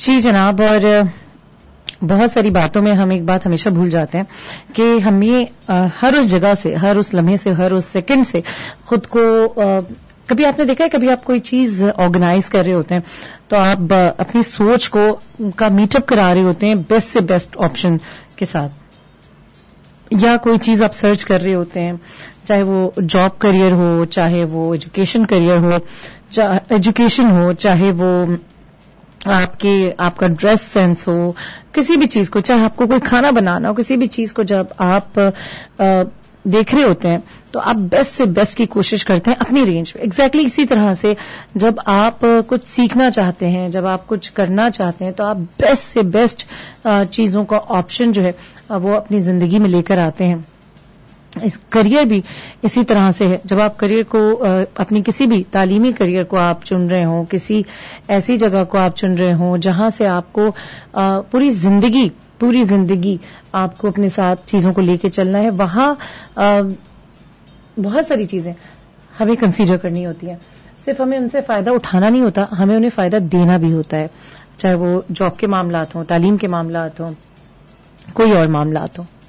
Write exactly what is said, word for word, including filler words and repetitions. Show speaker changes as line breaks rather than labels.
جی جناب، اور بہت ساری باتوں میں ہم ایک بات ہمیشہ بھول جاتے ہیں کہ ہمیں ہر اس جگہ سے، ہر اس لمحے سے، ہر اس سیکنڈ سے خود کو، کبھی آپ نے دیکھا ہے کبھی آپ کوئی چیز آرگنائز کر رہے ہوتے ہیں تو آپ اپنی سوچ کو کا میٹ اپ کرا رہے ہوتے ہیں بیسٹ سے بیسٹ آپشن کے ساتھ، یا کوئی چیز آپ سرچ کر رہے ہوتے ہیں، چاہے وہ جاب کریئر ہو، چاہے وہ ایجوکیشن کریئر ہو، ایجوکیشن ہو، چاہے وہ آپ کے آپ کا ڈریس سینس ہو، کسی بھی چیز کو، چاہے آپ کو کوئی کھانا بنانا ہو، کسی بھی چیز کو جب آپ دیکھ رہے ہوتے ہیں تو آپ بیسٹ سے بیسٹ کی کوشش کرتے ہیں اپنی رینج میں. ایگزیکٹلی اسی طرح سے جب آپ کچھ سیکھنا چاہتے ہیں، جب آپ کچھ کرنا چاہتے ہیں تو آپ بیسٹ سے بیسٹ چیزوں کا آپشن جو ہے وہ اپنی زندگی میں لے کر آتے ہیں. اس کریئر بھی اسی طرح سے ہے. جب آپ کریئر کو، اپنی کسی بھی تعلیمی کریئر کو آپ چن رہے ہوں، کسی ایسی جگہ کو آپ چن رہے ہوں جہاں سے آپ کو پوری زندگی پوری زندگی آپ کو اپنے ساتھ چیزوں کو لے کے چلنا ہے، وہاں بہت ساری چیزیں ہمیں کنسیڈر کرنی ہوتی ہیں. صرف ہمیں ان سے فائدہ اٹھانا نہیں ہوتا، ہمیں انہیں فائدہ دینا بھی ہوتا ہے، چاہے وہ جاب کے معاملات ہوں، تعلیم کے معاملات ہوں، کوئی اور معاملات ہوں.